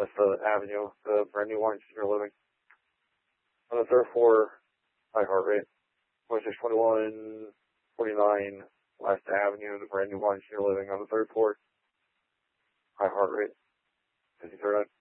West Avenue, the brand new one senior living. On the third floor, high heart rate. 262149 West Avenue, the brand new one senior living on the third floor. High heart rate. 53rd.